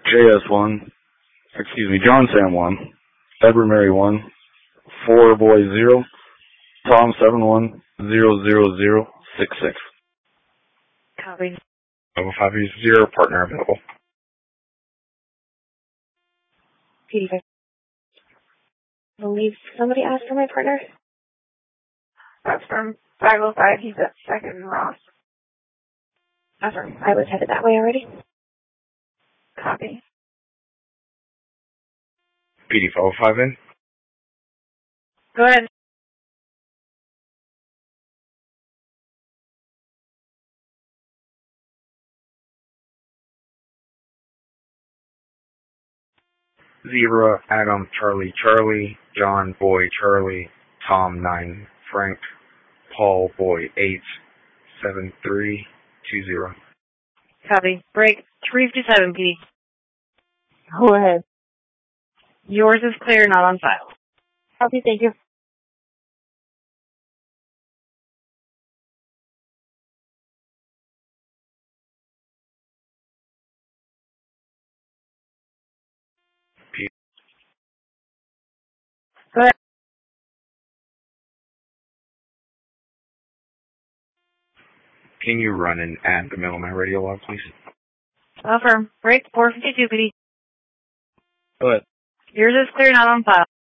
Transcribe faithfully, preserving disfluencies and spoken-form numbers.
J S one, excuse me, John Sam one, Edward Mary one, four Boy zero, Tom seven one zero zero zero six six. Copy. Level five is zero, partner available. P D five. I believe somebody asked for my partner. That's from five oh five. He's at second and Ross. Affirm. I was headed that way already. Copy. P D five oh five in. Go ahead. Zebra, Adam, Charlie, Charlie, John, Boy, Charlie, Tom, nine, Frank, Paul, Boy, eight, seven, three, two, zero. Copy. Break. three fifty-seven, P D. Go ahead. Yours is clear, not on file. Copy, thank you. P- Go ahead. Can you run and add the middleman radio log, please? Affirm. Break. four fifty-two, P D. Go ahead. Yours is clear, not on file.